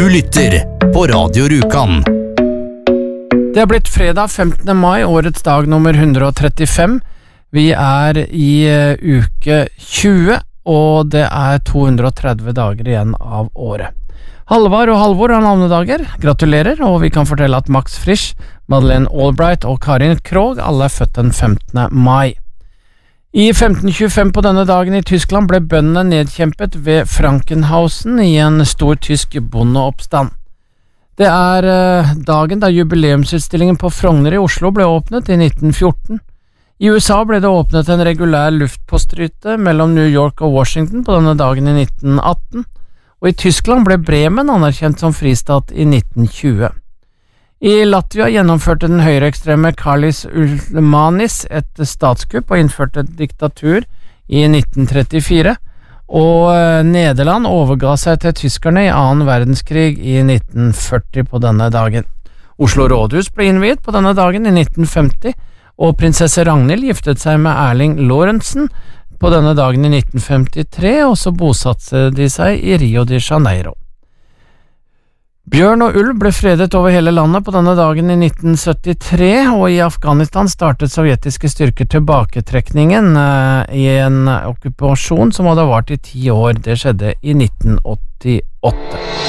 lytter på Radio Rjukan. Det har blitt fredag 15. mai, årets dag nummer 135. Vi i uke 20, og det 230 dager igjen av året. Halvard og Halvor har navnedager. Gratulerer, og vi kan fortelle at Max Frisch, Madeleine Albright og Karin Krogh alle født den 15. mai. I 1525 på denne dagen i Tyskland ble bøndene nedkjempet ved Frankenhausen i en stor tysk bondeoppstand. Det dagen da jubileumsutstillingen på Frogner i Oslo ble åpnet i 1914. I USA ble det åpnet en regulær luftpostrute mellom New York og Washington på denne dagen i 1918, og i Tyskland ble Bremen anerkjent som fristat i 1920. I Latvia gjennomførte den høyreekstreme Karlis Ulmanis et statskupp og innførte et diktatur i 1934, og Nederland overga seg til tyskerne i 2. verdenskrig i 1940 på denne dagen. Oslo rådhus ble innviet på denne dagen i 1950, og prinsesse Ragnhild giftet seg med Erling Lorentzen på denne dagen i 1953, og så bosatte de seg i Rio de Janeiro. Bjørn og ulv ble fredet over hele landet på denne dagen i 1973, og i Afghanistan startet sovjetiske styrker tilbaketrekningen i en okkupasjon som hadde vart i 10 år. Det skjedde i 1988.